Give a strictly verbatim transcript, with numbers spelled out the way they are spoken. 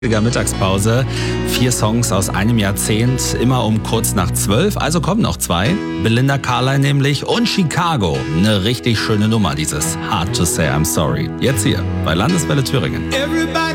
Mittagspause. Vier Songs aus einem Jahrzehnt, immer um kurz nach zwölf. Also kommen noch zwei. Belinda Carlisle nämlich und Chicago. Eine richtig schöne Nummer, dieses Hard to Say I'm Sorry. Jetzt hier bei Landeswelle Thüringen. Everybody